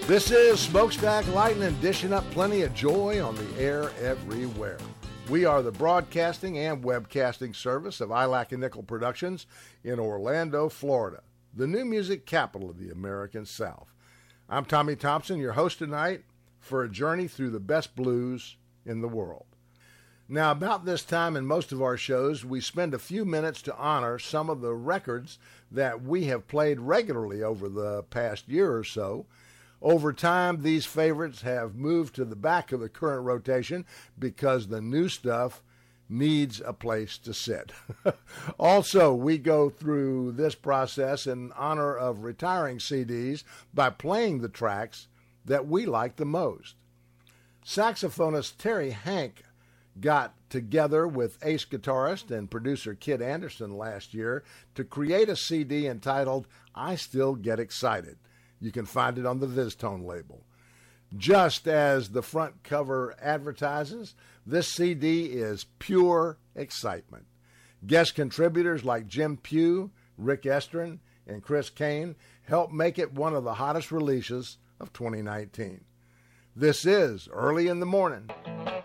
This is Smokestack Lightning, dishing up plenty of joy on the air everywhere. We are the broadcasting and webcasting service of ILAC and Nickel Productions in Orlando, Florida, the new music capital of the American South. I'm Tommy Thompson, your host tonight for a journey through the best blues in the world. Now, about this time in most of our shows, we spend a few minutes to honor some of the records that we have played regularly over the past year or so. Over time, these favorites have moved to the back of the current rotation because the new stuff needs a place to sit. Also, we go through this process in honor of retiring CDs by playing the tracks that we like the most. Saxophonist Terry Hank got together with ace guitarist and producer Kid Anderson last year to create a CD entitled I Still Get Excited. You can find it on the VizTone label. Just as the front cover advertises, this CD is pure excitement. Guest contributors like Jim Pugh, Rick Estrin, and Chris Kane help make it one of the hottest releases of 2019. This is Early in the Morning.